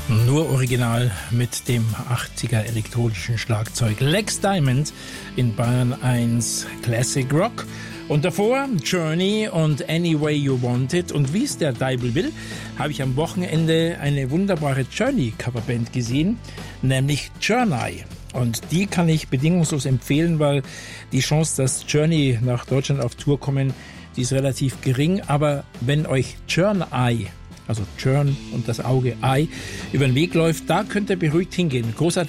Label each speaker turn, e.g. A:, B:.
A: Nur original mit dem 80er elektronischen Schlagzeug. Lex Diamond in Bayern 1 Classic Rock. Und davor Journey und Any Way You Want It. Und wie es der Deibel will, habe ich am Wochenende eine wunderbare Journey-Coverband gesehen, nämlich Journey. Und die kann ich bedingungslos empfehlen, weil die Chance, dass Journey nach Deutschland auf Tour kommen, die ist relativ gering. Aber wenn euch Journey, also Journ und das Auge Eye, über den Weg läuft, da könnt ihr beruhigt hingehen. Großartig.